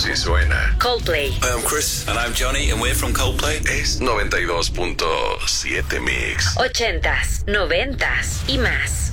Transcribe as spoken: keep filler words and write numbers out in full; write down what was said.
Así suena. Coldplay. Hi, I'm Chris. And I'm Johnny, and we're from Coldplay. Es noventa y dos punto siete Mix. Ochentas, noventas y más.